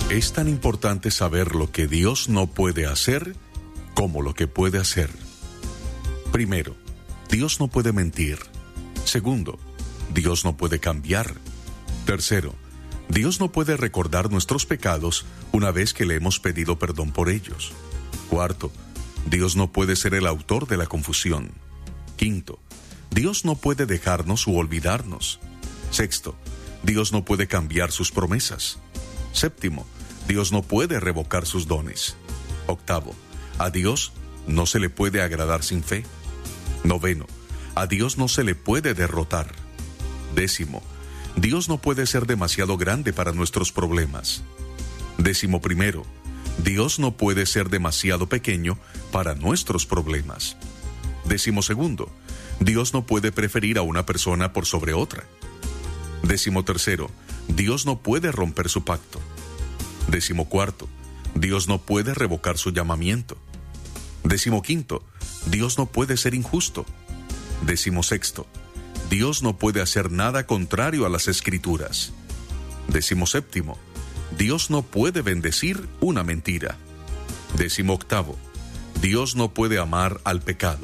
Es tan importante saber lo que Dios no puede hacer como lo que puede hacer. Primero, Dios no puede mentir. Segundo, Dios no puede cambiar. Tercero, Dios no puede recordar nuestros pecados una vez que le hemos pedido perdón por ellos. Cuarto, Dios no puede ser el autor de la confusión. Quinto, Dios no puede dejarnos u olvidarnos. Sexto, Dios no puede cambiar sus promesas. Séptimo, Dios no puede revocar sus dones. Octavo, a Dios no se le puede agradar sin fe. Noveno, a Dios no se le puede derrotar. Décimo, Dios no puede ser demasiado grande para nuestros problemas. Décimo primero, Dios no puede ser demasiado pequeño para nuestros problemas. Décimo segundo, Dios no puede preferir a una persona por sobre otra. Décimo tercero, Dios no puede romper su pacto. Décimo cuarto, Dios no puede revocar su llamamiento. Décimo quinto, Dios no puede ser injusto. Décimo sexto, Dios no puede hacer nada contrario a las Escrituras. Décimo séptimo, Dios no puede bendecir una mentira. Décimo octavo, Dios no puede amar al pecado.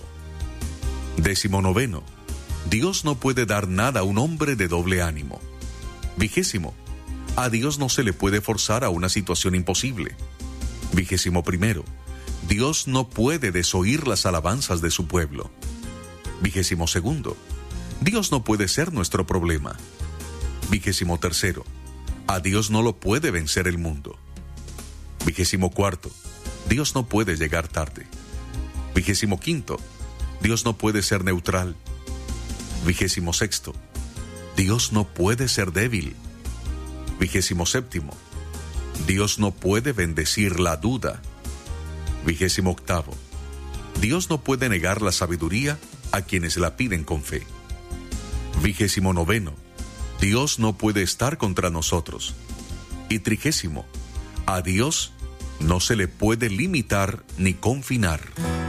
Décimo noveno, Dios no puede dar nada a un hombre de doble ánimo. Vigésimo, a Dios no se le puede forzar a una situación imposible. Vigésimo primero, Dios no puede desoír las alabanzas de su pueblo. Vigésimo segundo, Dios no puede ser nuestro problema. Vigésimo tercero, a Dios no lo puede vencer el mundo. Vigésimo cuarto, Dios no puede llegar tarde. Vigésimo quinto, Dios no puede ser neutral. Vigésimo sexto, Dios no puede ser débil. Vigésimo séptimo, Dios no puede bendecir la duda. Vigésimo octavo, Dios no puede negar la sabiduría a quienes la piden con fe. Vigésimo noveno, Dios no puede estar contra nosotros. Y trigésimo, a Dios no se le puede limitar ni confinar.